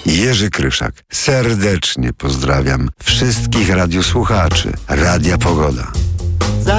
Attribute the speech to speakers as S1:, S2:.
S1: Jerzy Kryszak. Serdecznie pozdrawiam wszystkich radiosłuchaczy Radia Pogoda.